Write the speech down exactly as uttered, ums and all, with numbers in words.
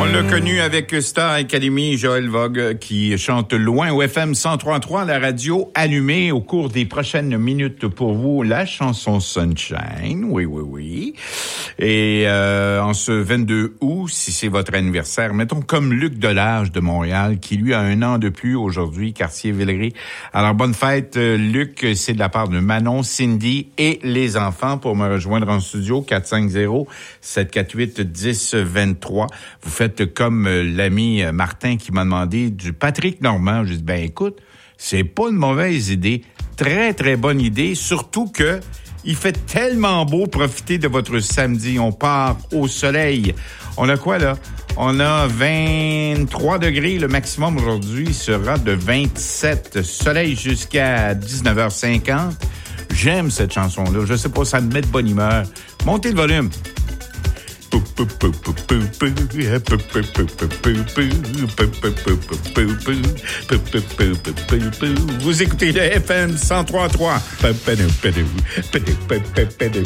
l'a connu avec Star Academy, Joël Vogue, qui chante loin au F M cent trois virgule trois, la radio allumée au cours des prochaines minutes pour vous, la chanson Sunshine, oui, oui, oui. Et euh, en ce vingt-deux août, si c'est votre anniversaire, mettons comme Luc Delage de Montréal, qui lui a un an de plus aujourd'hui, Cartier-Villeray. Alors, bonne fête, Luc, c'est de la part de Manon, Cindy et les enfants. Pour me rejoindre en studio, quatre cinq zéro, sept quatre huit, dix vingt-trois. Vous faites comme l'ami Martin qui m'a demandé du Patrick Normand. Je dis, ben écoute, c'est pas une mauvaise idée. Très, très bonne idée, surtout que il fait tellement beau. Profiter de votre samedi. On part au soleil. On a quoi, là? On a vingt-trois degrés. Le maximum aujourd'hui sera de vingt-sept. Soleil jusqu'à dix-neuf heures cinquante. J'aime cette chanson-là. Je sais pas, ça me met de bonne humeur. Montez le volume. Vous écoutez le F M cent trois virgule trois.